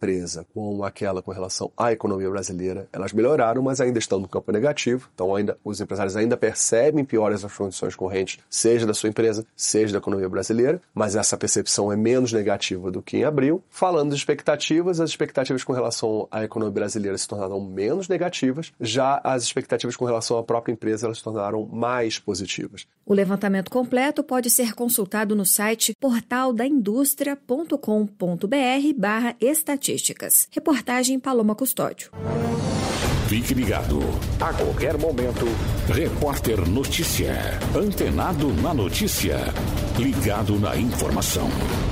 empresa como aquela com relação à economia brasileira, elas melhoraram, mas ainda estão no campo negativo. Então os empresários ainda percebem piores as condições correntes, seja da sua empresa, seja da economia brasileira, mas essa percepção é menos negativa do que em abril. Falando de expectativas, as expectativas com relação à economia brasileira se tornaram menos negativas, já as expectativas com relação à própria empresa elas se tornaram mais positivas. O levantamento completo pode ser consultado no site portaldaindustria.com.br/estatísticas. Reportagem Paloma Custódio. Fique ligado. A qualquer momento, Repórter Notícia. Antenado na notícia. Ligado na informação.